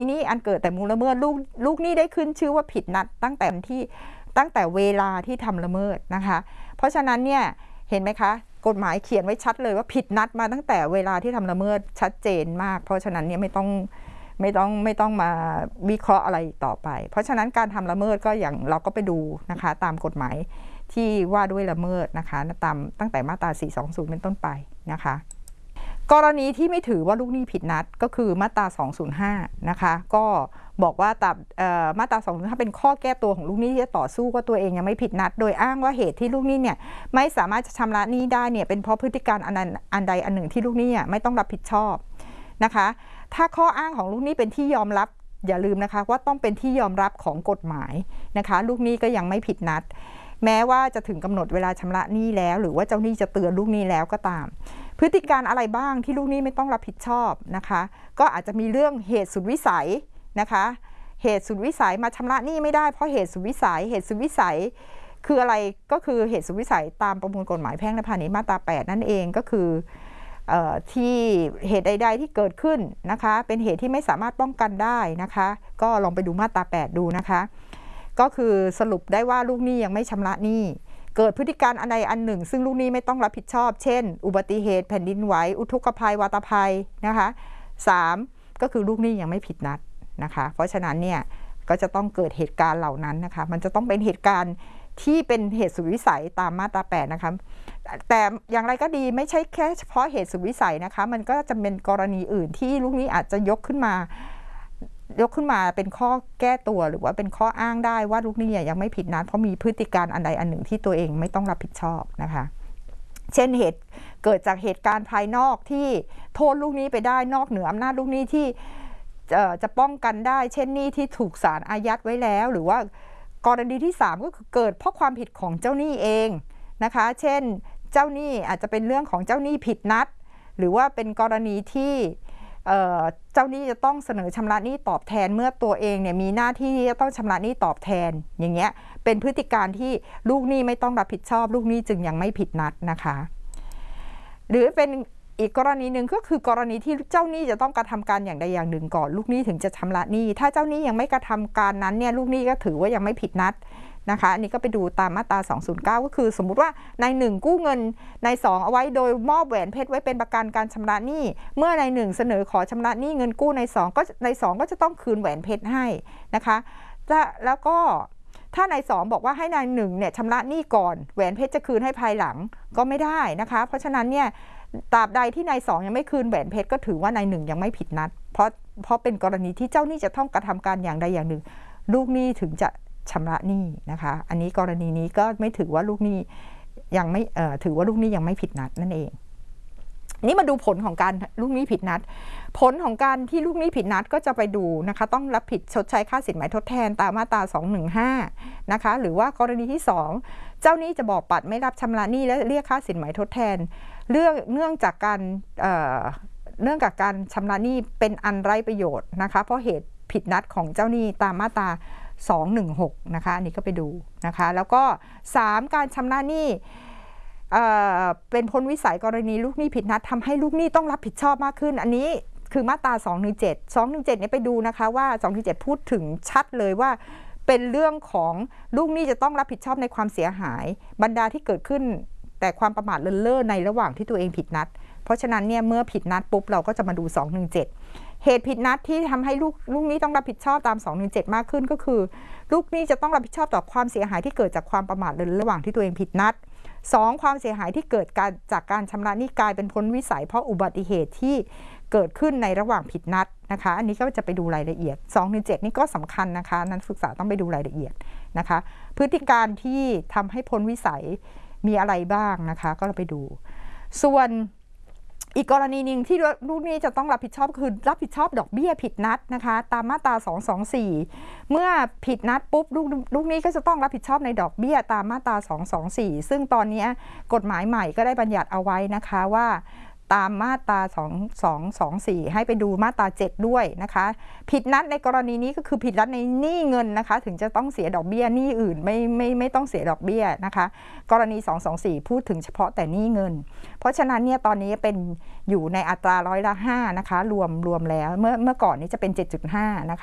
นี้อันเกิดแต่มูลละเมิดลูกหนี้ได้ขึ้นชื่อว่าผิดนัดตั้งแต่เวลาที่ทำละเมิดนะคะเพราะฉะนั้นเนี่ยเห็นไหมคะกฎหมายเขียนไว้ชัดเลยว่าผิดนัดมาตั้งแต่เวลาที่ทำละเมิดชัดเจนมากเพราะฉะนั้นเนี่ยไม่ต้องมาวิเคราะห์อะไรต่อไปเพราะฉะนั้นการทำละเมิดก็อย่างเราก็ไปดูนะคะตามกฎหมายที่ว่าด้วยละเมิดนะคะตามตั้งแต่มาตรา420เป็นต้นไปนะคะกรณีที่ไม่ถือว่าลูกหนี้ผิดนัดก็คือมาตรา205นะคะก็บอกว่ามาตรา205เป็นข้อแก้ตัวของลูกหนี้ที่จะต่อสู้ว่าตัวเองยังไม่ผิดนัดโดยอ้างว่าเหตุที่ลูกหนี้เนี่ยไม่สามารถจะชำระหนี้ได้เนี่ยเป็นเพราะพฤติการอันใดอันหนึ่งที่ลูกหนี้ไม่ต้องรับผิดชอบนะคะถ้าข้ออ้างของลูกหนี้เป็นที่ยอมรับอย่าลืมนะคะว่าต้องเป็นที่ยอมรับของกฎหมายนะคะลูกหนี้ก็ยังไม่ผิดนัดแม้ว่าจะถึงกำหนดเวลาชำระหนี้แล้วหรือว่าเจ้าหนี้จะเตือนลูกหนี้แล้วก็ตามพฤติการอะไรบ้างที่ลูกหนี้ไม่ต้องรับผิดชอบนะคะก็อาจจะมีเรื่องเหตุสุดวิสัยนะคะเหตุสุดวิสัยมาชำระหนี้ไม่ได้เพราะเหตุสุดวิสัยคืออะไรก็คือเหตุสุดวิสัยตามประมวลกฎหมายแพ่งและพาณิชย์มาตรา8นั่นเองก็คือที่เหตุใดๆที่เกิดขึ้นนะคะเป็นเหตุที่ไม่สามารถป้องกันได้นะคะก็ลองไปดูมาตรา8ดูนะคะก็คือสรุปได้ว่าลูกหนี้ยังไม่ชำระหนี้เกิดพฤติการอันใดอันหนึ่งซึ่งลูกหนี้ไม่ต้องรับผิดชอบเช่นอุบัติเหตุแผ่นดินไหวอุทกภัยวาตภัยนะคะ3ก็คือลูกหนี้ยังไม่ผิดนัดนะคะเพราะฉะนั้นเนี่ยก็จะต้องเกิดเหตุการณ์เหล่านั้นนะคะมันจะต้องเป็นเหตุการณ์ที่เป็นเหตุสุดวิสัยตามมาตรา8นะคะแต่อย่างไรก็ดีไม่ใช่แค่เฉพาะเหตุสุดวิสัยนะคะมันก็จะเป็นกรณีอื่นที่ลูกหนี้อาจจะยกขึ้นมาเป็นข้อแก้ตัวหรือว่าเป็นข้ออ้างได้ว่าลูกหนี้ยังไม่ผิดนัดเพราะมีพฤติการอันใดอันหนึ่งที่ตัวเองไม่ต้องรับผิดชอบนะคะเช่นเหตุเกิดจากเหตุการณ์ภายนอกที่โทษลูกหนี้ไปได้นอกเหนืออำนาจลูกหนี้ที่จะป้องกันได้เช่นหนี้ที่ถูกศาลอายัดไว้แล้วหรือว่ากรณีที่3ก็คือเกิดเพราะความผิดของเจ้าหนี้เองนะคะเช่นเจ้าหนี้อาจจะเป็นเรื่องของเจ้าหนี้ผิดนัดหรือว่าเป็นกรณีที่เจ้าหนี้จะต้องเสนอชำระหนี้ตอบแทนเมื่อตัวเองเนี่ยมีหน้าที่จะต้องชำระหนี้ตอบแทนอย่างเงี้ยเป็นพฤติการที่ลูกหนี้ไม่ต้องรับผิดชอบลูกหนี้จึงยังไม่ผิดนัดนะคะหรือเป็นอีกกรณีหนึ่งก็คือกรณีที่เจ้าหนี้จะต้องกระทำการอย่างใดอย่างหนึ่งก่อนลูกหนี้ถึงจะชำระหนี้ถ้าเจ้าหนี้ยังไม่กระทำการนั้นเนี่ยลูกหนี้ก็ถือว่ายังไม่ผิดนัดนะคะอันนี้ก็ไปดูตามมาตรา209ก็คือสมมุติว่านาย1กู้เงินนาย2เอาไว้โดยมอบแหวนเพชรไว้เป็นประกันการชำระหนี้เมื่อนาย1เสนอขอชำระหนี้เงินกู้นาย2ก็จะต้องคืนแหวนเพชรให้นะคะแล้วก็ถ้านาย2บอกว่าให้นาย1เนี่ยชำระหนี้ก่อนแหวนเพชรจะคืนให้ภายหลังก็ไม่ได้นะคะเพราะฉะนั้นเนี่ยตราบใดที่นาย2ยังไม่คืนแหวนเพชรก็ถือว่านาย1ยังไม่ผิดนัดเพราะเป็นกรณีที่เจ้าหนี้จะต้องกระทำการอย่างใดอย่างหนึ่งลูกหนี้ถึงจะชำระหนี้นะคะอันนี้กรณีนี้ก็ไม่ถือว่าลูกหนี้ยังไม่ถือว่าลูกหนี้ยังไม่ผิดนัดนั่นเองนี่มาดูผลของการลูกหนี้ผิดนัดผลของการที่ลูกหนี้ผิดนัดก็จะไปดูนะคะต้องรับผิดชดใช้ค่าสินไหมทดแทนตามมาตรา215นะคะหรือว่ากรณีที่2เจ้าหนี้จะบอกปัดไม่รับชำระหนี้และเรียกค่าสินไหมทดแทนเนื่องจากการชำระหนี้เป็นอันไร้ประโยชน์นะคะเพราะเหตุผิดนัดของเจ้าหนี้ตามมาตรา216นะคะอันนี้ก็ไปดูนะคะแล้วก็3การชำระหนี้เป็นพ้นวิสัยกรณีลูกหนี้ผิดนัดทำให้ลูกหนี้ต้องรับผิดชอบมากขึ้นอันนี้คือมาตรา217เนี่ยไปดูนะคะว่า217พูดถึงชัดเลยว่าเป็นเรื่องของลูกหนี้จะต้องรับผิดชอบในความเสียหายบรรดาที่เกิดขึ้นแต่ความประมาทเลินเล่อในระหว่างที่ตัวเองผิดนัดเพราะฉะนั้นเนี่ยเมื่อผิดนัดปุ๊บเราก็จะมาดู217เหตุผิดนัดที่ทำให้ลูกหนี้ต้องรับผิดชอบตาม217มากขึ้นก็คือลูกหนี้จะต้องรับผิดชอบต่อความเสียหายที่เกิดจากความประมาทเลินระหว่างที่ตัวเองผิดนัด2ความเสียหายที่เกิดจากการชำระหนี้กลายเป็นพ้นวิสัยเพราะอุบัติเหตุที่เกิดขึ้นในระหว่างผิดนัดนะคะอันนี้ก็จะไปดูรายละเอียด217นี่ก็สำคัญนะคะนักศึกษาต้องไปดูรายละเอียดนะคะพฤติการที่ทำให้พ้นวิสัยมีอะไรบ้างนะคะก็เราไปดูส่วนอีกกรณีหนึ่งที่ลูกหนี้จะต้องรับผิดชอบคือรับผิดชอบดอกเบี้ยผิดนัดนะคะตามมาตรา224เมื่อผิดนัดปุ๊บลูกหนี้ก็จะต้องรับผิดชอบในดอกเบี้ยตามมาตรา224ซึ่งตอนนี้กฎหมายใหม่ก็ได้บัญญัติเอาไว้นะคะว่าตามมาตรา2224ให้ไปดูมาตรา7ด้วยนะคะผิดนัดในกรณีนี้ก็คือผิดนัดในหนี้เงินนะคะถึงจะต้องเสียดอกเบี้ยหนี้อื่นไม่ต้องเสียดอกเบี้ยนะคะกรณี224พูดถึงเฉพาะแต่หนี้เงินเพราะฉะนั้นเนี่ยตอนนี้เป็นอยู่ในอัตรา5%นะคะรวมแล้วเมื่อก่อนนี้จะเป็น 7.5 นะคะ